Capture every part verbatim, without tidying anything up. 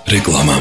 რეკლამა.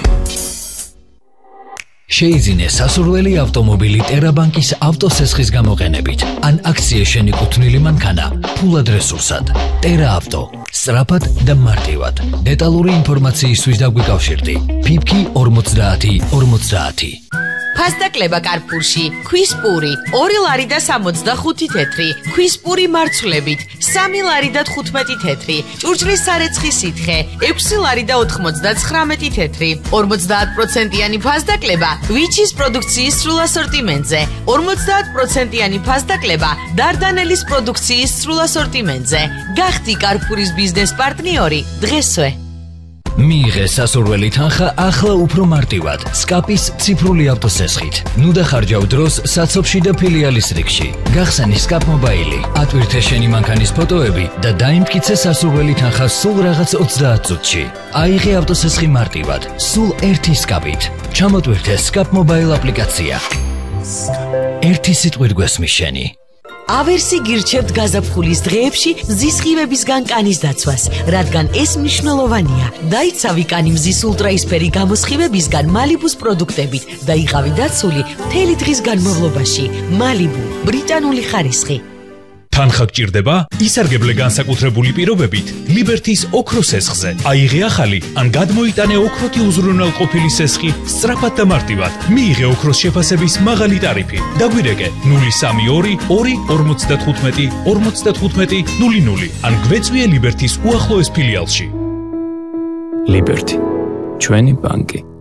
შეიძინე სასურველი ავტომობილი ტერაბანკის ავტოსესხის გამოყენებით. ან აქციის შენიკუთვნილი მანქანა ფულად რესურსად. ტერა ავტო. სწრაფად და მარტივად. დეტალური ინფორმაციისთვის დაგვიკავშირდი. ფიფკი ორმოცდაათი ორმოცდაათი. ფასდაკლება კარფურში, ქვის პური, ორი ლარი და სამოცდახუთი თეთრი, ქვის პური მარცვლებით, სამი ლარი და თხუთმეტი თეთრი, ჭურჭლის სარეცხი სითხე, ექვსი ლარი და ოთხმოცდაცხრამეტი თეთრი, ორმოცდაათ პროცენტიანი ფასდაკლება ვიჩის პროდუქციის სრულ ასორტიმენტზე, ორმოცდაათ პროცენტიანი ფასდაკლება დარდანელის პროდუქციის სრულ ასორტიმენტზე. გახდი კარფურის ბიზნეს პარტნიორი დღესვე. მიიღე სასურველი თანხა ახლა უფრო მარტივად სკაპის ციფრული ავტოსესხით. ნუ დახარჯავ დროს საცობში და ფილიალის რიგში. გახსენი სკაპ მობაილი, ატვირთე შენი მანქანის ფოტოები და დაიმტკიცე სასურველი თანხა სულ რაღაც ოცდაათ წუთში. აიღე ავტოსესხი მარტივად, სულ ერთი სკაპით. ჩამოტვირთე სკაპ მობაილ აპლიკაცია. ერთი სიტყვით გვესმის შენი. ავერსი გირჩევთ გაზაფხულის დღეებში მზის სხივებისგან კანის დაცვას, რადგან ეს მნიშვნელოვანია. დაიცავი კანი მზის ულტრაისფერი გამოსხივებისგან მალიბუს პროდუქტებით და იყავი დაცული მთელი დღის განმავლობაში. მალიბუ, ბრიტანული ხარისხი. თანხა გჭირდება? ისარგებლე განსაკუთრებული პირობებით ლიბერთის ოქროს სესხზე. აიღე ახალი ან გადმოიტანე ოქროთი უზრუნველყოფილი სესხი სწრაფად და მარტივად. მიიღე ოქროს შეფასების მაღალი ტარიფი. დაგვირეკე ნული სამი ორი ორი ორმოცდათხუთმეტი ორმოცდათხუთმეტი ნული ნული ან გვეწვიე ლიბერთის უახლოეს ფილიალში. ლიბერთი, ჩვენი ბანკი.